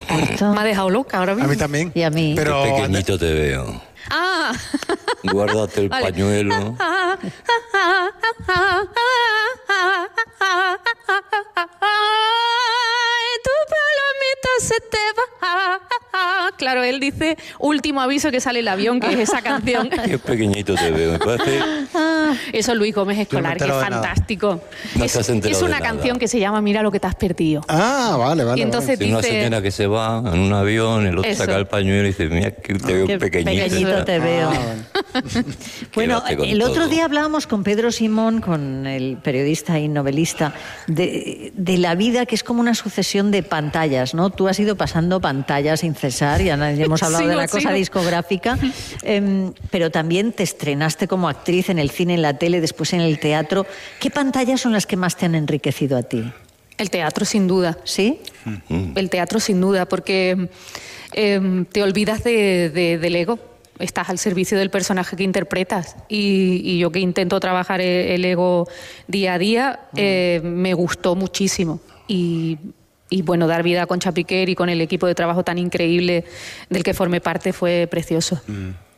Esto. Me ha dejado loca ahora mismo. A mí también. Y a mí. Pero Qué pequeñito te veo. Ah. Guárdate el Vale. pañuelo. Tu palomita se te va. Claro, él dice último aviso que sale el avión, que es esa canción. Qué pequeñito te veo. Me parece... Eso Luis Gómez Escolar, que es entero de nada. fantástico. No te has enterado Es de una nada. canción que se llama Mira lo que te has perdido. Ah, vale. Y entonces Si una dice... señora que se va en un avión, el otro Eso. saca el pañuelo y dice, mira que te veo Qué pequeñito. pequeñito te veo. Bueno, Quédate con el otro todo. día hablábamos con Pedro Simón, con el periodista y novelista, de la vida que es como una sucesión de pantallas, ¿no? Tú has ido pasando pantallas sin cesar, ya hemos hablado de la cosa discográfica, pero también te estrenaste como actriz en el cine, en la tele, después en el teatro. ¿Qué pantallas son las que más te han enriquecido a ti? El teatro, sin duda. ¿Sí? El teatro, sin duda, porque te olvidas del ego. Estás al servicio del personaje que interpretas. Y yo que intento trabajar el ego día a día, me gustó muchísimo. Y bueno, dar vida a Concha Piquer y con el equipo de trabajo tan increíble del que formé parte fue precioso.